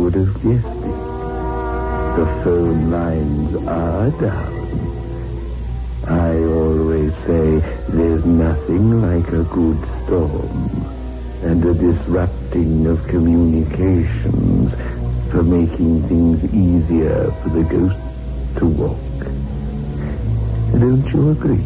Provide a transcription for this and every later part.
would have guessed it. The phone lines are down. I always say there's nothing like a good storm and a disrupting of communications for making things easier for the ghosts to walk. Don't you agree?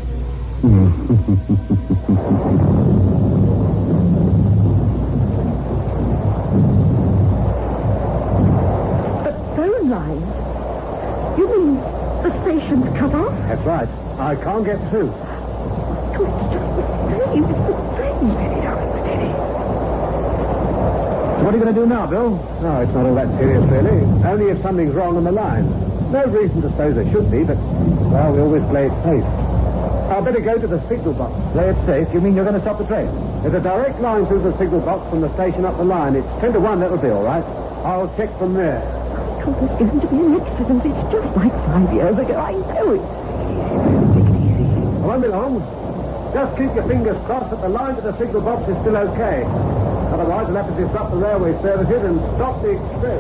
The phone line? You mean the station's cut off? That's right. I can't get through. Oh, it's just the same. It's the same. Steady, darling, steady. So what are you going to do now, Bill? No, it's not all that serious, really. Only if something's wrong on the line. No reason to suppose there should be, but, well, we always play it safe. I'll better go to the signal box. Play it safe? You mean you're going to stop the train? There's a direct line through the signal box from the station up the line. It's 10 to 1, that'll be all right. I'll check from there. Oh, there's going to be an accident. It's just like 5 years ago. I know it. Take it easy. I won't be long. Just keep your fingers crossed that the line to the signal box is still okay. Otherwise, we'll have to disrupt the railway services and stop the express.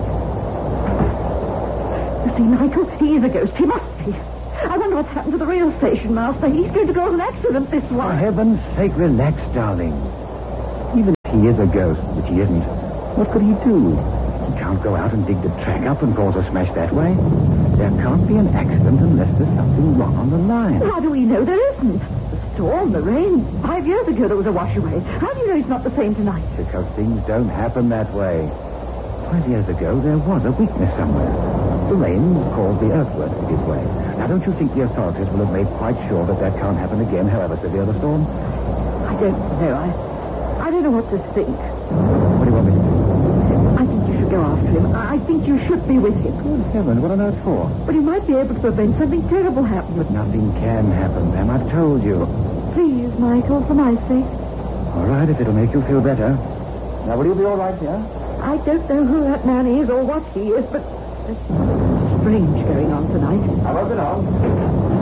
You see, Michael, he is a ghost. He must be. I wonder what's happened to the rail station master. He's going to cause an accident this For one. heaven's sake, relax, darling. Even if he is a ghost, which he isn't, what could he do? He can't go out and dig the track up and cause a smash that way. There can't be an accident unless there's something wrong on the line. How do we know there isn't? The storm, the rain. 5 years ago, there was a wash away. How do you know it's not the same tonight? Because things don't happen that way. 5 years ago, there was a weakness somewhere. The rain caused the earthwork to give way. Now, don't you think the authorities will have made quite sure that that can't happen again, however severe the storm? I don't know. I don't know what to think. What do you want me to do? I think you should go after him. I think you should be with him. Good heavens, what on earth for? But you might be able to prevent something terrible happening. But nothing can happen, Pam. I've told you. Please, Michael, for my sake. All right, if it'll make you feel better. Now, will you be all right, yeah? I don't know who that man is or what he is, but there's something strange going on tonight. I won't be long.